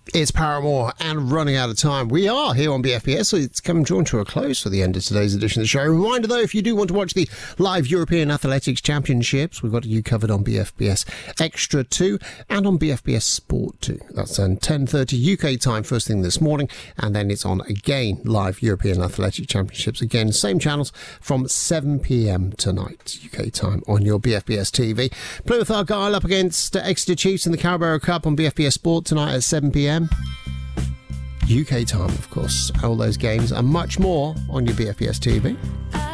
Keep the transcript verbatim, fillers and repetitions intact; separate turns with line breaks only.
It's Paramore and Running Out of Time. We are here on B F B S, so it's come drawn to a close for the end of today's edition of the show. Reminder, though, if you do want to watch the live European Athletics Championships, we've got you covered on B F B S Extra two and on B F B S Sport two. That's on ten thirty U K time first thing this morning, and then it's on again, live European Athletic Championships, again, same channels from seven p.m. tonight, U K time, on your B F B S T V. Plymouth Argyle up against uh, Exeter Chiefs in the Carabao Cup on B F B S Sport tonight at seven p.m. U K time, of course. All those games and much more on your B F B S T V.